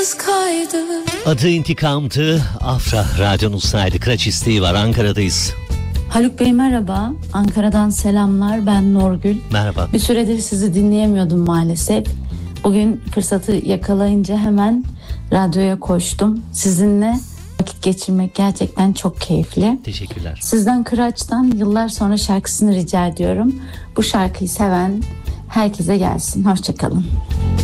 yıldız kaydı. Adı intikamdı. Afra radyonuzdaydı. Kıraç isteği var. Ankara'dayız. Haluk Bey merhaba. Ankara'dan selamlar. Ben Nurgül. Merhaba. Bir süredir sizi dinleyemiyordum maalesef. Bugün fırsatı yakalayınca hemen radyoya koştum. Sizinle vakit geçirmek gerçekten çok keyifli. Teşekkürler. Sizden Kıraç'tan yıllar sonra şarkısını rica ediyorum. Bu şarkıyı seven herkese gelsin. Hoşçakalın.